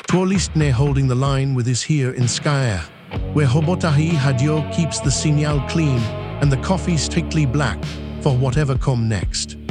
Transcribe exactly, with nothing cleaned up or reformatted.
Torlistne holding the line with is here in Skyer, where Hobotahi Hadio keeps the signal clean and the coffee strictly black for whatever come next.